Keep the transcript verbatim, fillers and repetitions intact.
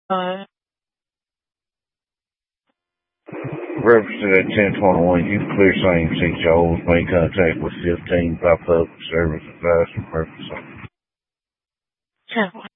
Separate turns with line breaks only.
Representative at ten twenty-one, you clear same six O's, make contact with fifteen by public service advisory purpose.